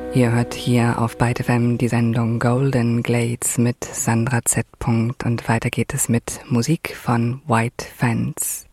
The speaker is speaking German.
Ihr hört hier auf Byte FM die Sendung Golden Glades mit Sandra Z. Und weiter geht es mit Musik von White Fence.